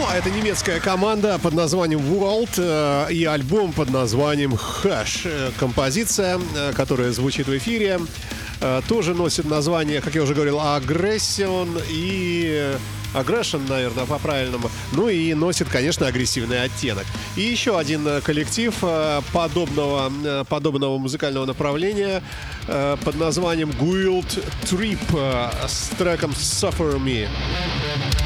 Ну, а это немецкая команда под названием World и альбом под названием Hash. Композиция, которая звучит в эфире, тоже носит название, как я уже говорил, Aggression и... Aggression, наверное, по-правильному. Ну и носит, конечно, агрессивный оттенок. И еще один коллектив подобного музыкального направления под названием Guilt Trip с треком Suffer Me.